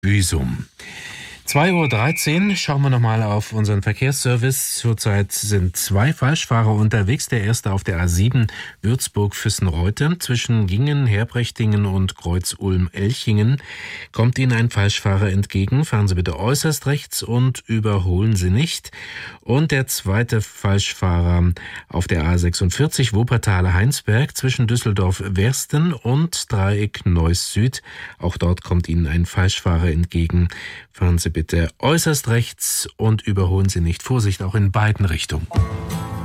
Büsum. 2:13 Uhr, schauen wir nochmal auf unseren Verkehrsservice. Zurzeit sind 2 Falschfahrer unterwegs. Der erste auf der A7 Würzburg-Füssenreute. Zwischen Gingen, Herbrechtingen und Kreuz-Ulm-Elchingen kommt Ihnen ein Falschfahrer entgegen. Fahren Sie bitte äußerst rechts und überholen Sie nicht. Und der zweite Falschfahrer auf der A46 Wuppertal-Heinsberg zwischen Düsseldorf-Wersten und Dreieck Neuss Süd. Auch dort kommt Ihnen ein Falschfahrer entgegen. Fahren Sie bitte äußerst rechts und überholen Sie nicht. Vorsicht auch in beiden Richtungen.